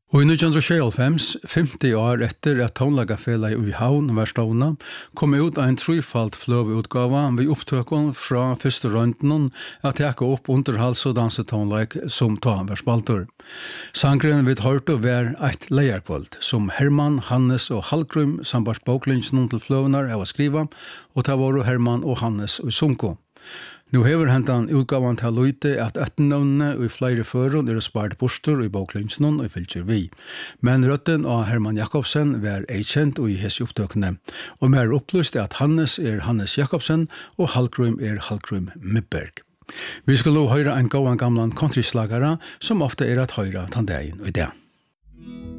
Og i 1995, 50 år etter at tonlagafelaget i Havn var stående, kom ut en trefalt fløveutgave ved opptøkken fra første røntgen at jeg opp underhals- og dansetonlag som ta var spalter. Sangren vi hørte var et leierkvöld, som Herman, Hannes og Hallgrim sambart boklinjen til fløvenar av å skrive, og ta var Herman og Hannes og Sunko. Nu hever hentan utgavan til løyte at etternavnene og i flere føren spart bostor i boklinjen og fylkjer vi. Men røtten av Herman Jakobsen var eikjent og i hese opptøkene, og mer opplyst at Hannes Hannes Jakobsen og Hallgrim Hallgrim Mipberg. Vi skulle høre en gåan gamlan countryslagare som ofte at høyre tandeien og det.